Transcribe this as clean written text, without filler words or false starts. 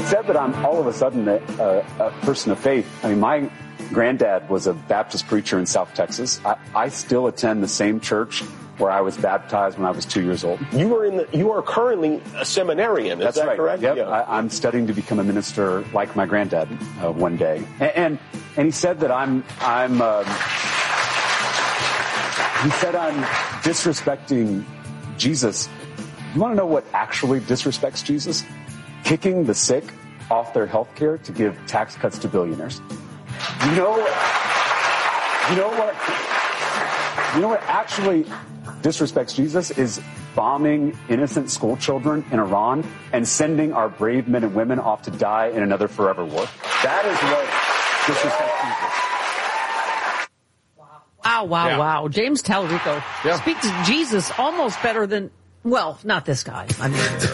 said that I'm all of a sudden a person of faith. I mean, my granddad was a Baptist preacher in South Texas. I still attend the same church where I was baptized when I was 2 years old. You are currently a seminarian, is that correct? Yep. Yeah. I'm studying to become a minister like my granddad one day. And he said that I'm disrespecting Jesus. You want to know what actually disrespects Jesus? Kicking the sick off their health care to give tax cuts to billionaires. You know what actually disrespects Jesus is bombing innocent school children in Iran and sending our brave men and women off to die in another forever war. That is what disrespects Jesus. Wow. James Tallarico speaks Jesus almost better than, well, not this guy. I mean.